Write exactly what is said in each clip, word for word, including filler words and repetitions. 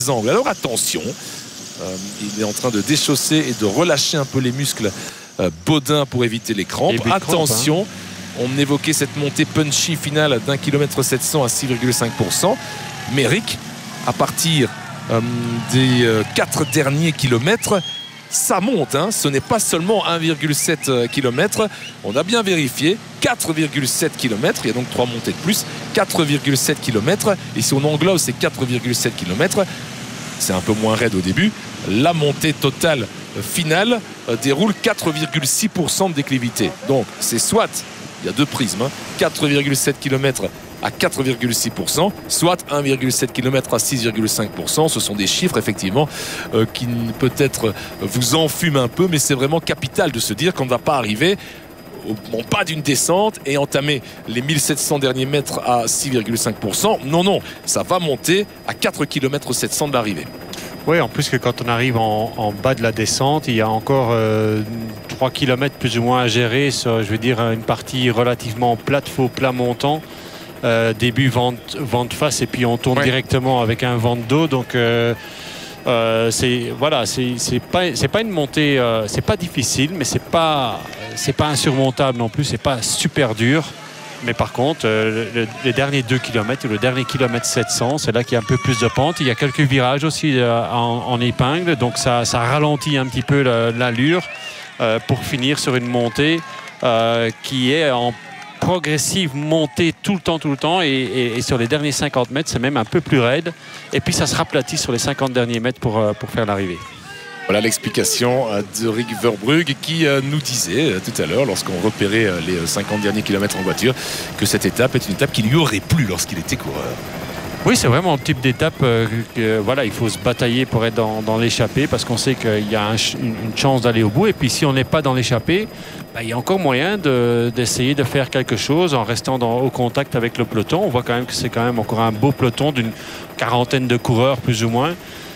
angles. Alors attention, euh, il est en train de déchausser et de relâcher un peu les muscles euh, Baudin pour éviter les crampes. Les attention, crampes, hein. On évoquait cette montée punchy finale d'un kilomètre sept cents à six virgule cinq pour cent. Mais Rick, à partir euh, des euh, quatre derniers kilomètres, ça monte, hein. Ce n'est pas seulement un virgule sept kilomètres. On a bien vérifié, quatre virgule sept kilomètres. Il y a donc trois montées de plus. quatre virgule sept kilomètres. Et si on englobe ces quatre virgule sept kilomètres, c'est un peu moins raide au début. La montée totale finale déroule quatre virgule six pour cent de déclivité. Donc c'est soit, il y a deux prismes, hein, quatre virgule sept kilomètres à quatre virgule six pour cent, soit un virgule sept kilomètres à six virgule cinq pour cent. Ce sont des chiffres effectivement euh, qui peut-être vous enfument un peu, mais c'est vraiment capital de se dire qu'on ne va pas arriver au bon pas d'une descente et entamer les mille sept cents derniers mètres à six virgule cinq pour cent. Non, non, ça va monter à quatre kilomètres sept cents de l'arrivée. Oui, en plus que quand on arrive en, en bas de la descente, il y a encore euh, trois kilomètres plus ou moins à gérer sur, je veux dire, une partie relativement plate, faux plat montant. Euh, début vent, vent de face et puis on tourne ouais. directement avec un vent de dos. Donc euh, euh, c'est voilà, c'est, c'est pas c'est pas une montée, euh, c'est pas difficile, mais c'est pas c'est pas insurmontable non plus. C'est pas super dur. Mais par contre, euh, le, les derniers deux kilomètres, le dernier kilomètre sept cents, c'est là qu'il y a un peu plus de pente. Il y a quelques virages aussi euh, en, en épingle, donc ça, ça ralentit un petit peu la, l'allure euh, pour finir sur une montée euh, qui est en progressive montée tout le temps, tout le temps. Et, et, et sur les derniers cinquante mètres, c'est même un peu plus raide. Et puis ça se raplatit sur les cinquante derniers mètres pour, euh, pour faire l'arrivée. Voilà l'explication de Rick Verbrugge qui nous disait tout à l'heure, lorsqu'on repérait les cinquante derniers kilomètres en voiture, que cette étape est une étape qui lui aurait plu lorsqu'il était coureur. Oui, c'est vraiment un type d'étape euh, que voilà, il faut se batailler pour être dans, dans l'échappée parce qu'on sait qu'il y a un, une, une chance d'aller au bout. Et puis si on n'est pas dans l'échappée, bah, il y a encore moyen de, d'essayer de faire quelque chose en restant dans, au contact avec le peloton. On voit quand même que c'est quand même encore un beau peloton d'une quarantaine de coureurs plus ou moins.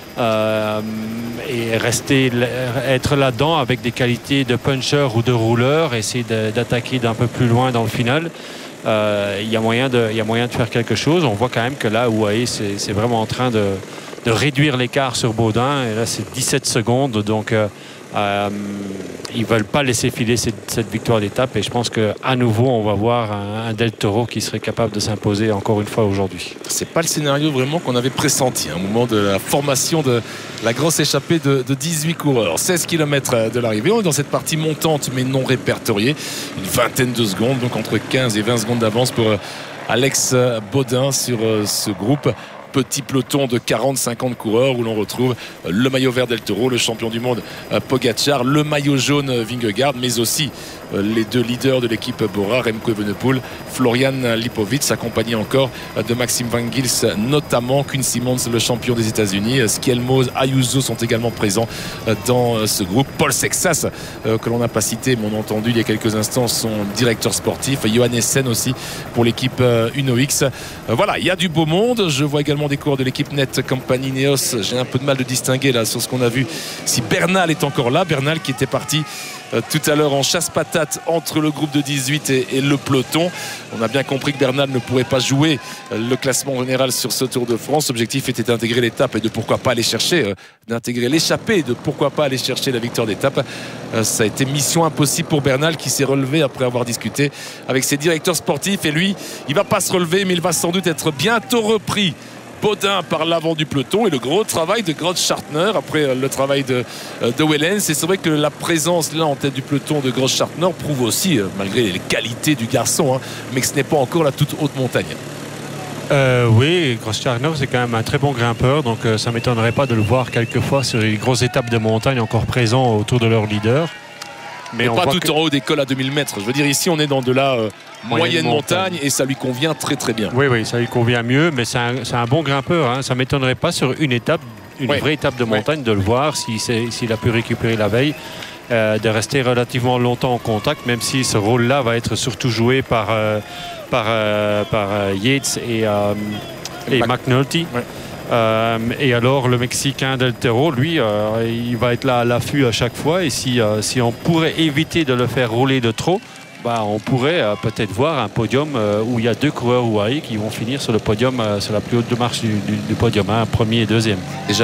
Euh, et rester être là-dedans avec des qualités de puncher ou de rouleur, essayer de, d'attaquer d'un peu plus loin dans le final. Euh, il y a moyen de il y a moyen de faire quelque chose. On voit quand même que là U A E c'est, c'est vraiment en train de, de réduire l'écart sur Baudin et là c'est dix-sept secondes donc euh, euh, ils veulent pas laisser filer cette, cette victoire d'étape et je pense que à nouveau on va voir un, un Del Toro qui serait capable de s'imposer encore une fois aujourd'hui. C'est pas le scénario vraiment qu'on avait pressenti hein, au moment de la formation de la grosse échappée de, de dix-huit coureurs. seize kilomètres de l'arrivée. On est dans cette partie montante mais non répertoriée. Une vingtaine de secondes, donc entre quinze et vingt secondes d'avance pour Alex Baudin sur ce groupe. Petit peloton de quarante à cinquante coureurs où l'on retrouve le maillot vert Del Toro, le champion du monde Pogacar, le maillot jaune Vingegaard, mais aussi les deux leaders de l'équipe Bora, Remco Evenepoel, Florian Lipovic, accompagné encore de Maxime Van Gils, notamment Quinn Simmons, le champion des États-Unis, Skelmos, Ayuso sont également présents dans ce groupe. Paul Sexas, que l'on n'a pas cité, mais on a entendu il y a quelques instants son directeur sportif, Johan Essen aussi pour l'équipe Uno X. Voilà, il y a du beau monde. Je vois également des coureurs de l'équipe Net Compagnie Neos. J'ai un peu de mal de distinguer là sur ce qu'on a vu si Bernal est encore là. Bernal qui était parti euh, tout à l'heure en chasse-patate entre le groupe de dix-huit et, et le peloton. On a bien compris que Bernal ne pourrait pas jouer euh, le classement général sur ce Tour de France. L'objectif était d'intégrer l'étape et de pourquoi pas aller chercher euh, d'intégrer l'échappée et de pourquoi pas aller chercher la victoire d'étape. Euh, ça a été mission impossible pour Bernal qui s'est relevé après avoir discuté avec ses directeurs sportifs et lui il va pas se relever mais il va sans doute être bientôt repris. Baudin par l'avant du peloton et le gros travail de Gross-Schartner après le travail de, de Wellens. Et c'est vrai que la présence là en tête du peloton de Gross-Schartner prouve aussi, malgré les qualités du garçon, hein, mais que ce n'est pas encore la toute haute montagne. Euh, oui, Gross-Schartner c'est quand même un très bon grimpeur, donc euh, ça ne m'étonnerait pas de le voir quelquefois sur les grosses étapes de montagne encore présents autour de leur leader. Mais, mais on pas tout que... en haut des cols à deux mille mètres. Je veux dire, ici on est dans de la euh, moyenne, moyenne montagne, montagne et ça lui convient très très bien. Oui, oui, ça lui convient mieux, mais c'est un, c'est un bon grimpeur. Hein. Ça ne m'étonnerait pas sur une étape, une ouais. vraie étape de montagne, ouais. de le voir si c'est, s'il a pu récupérer la veille, euh, de rester relativement longtemps en contact, même si ce rôle-là va être surtout joué par, euh, par, euh, par euh, Yates et, euh, et Mac- McNulty. Ouais. Euh, et alors le Mexicain Del Toro, lui, euh, il va être là à l'affût à chaque fois. Et si, euh, si on pourrait éviter de le faire rouler de trop, bah, on pourrait euh, peut-être voir un podium euh, où il y a deux coureurs U A E qui vont finir sur le podium, euh, sur la plus haute marche du, du, du podium, hein, premier et deuxième. Déjà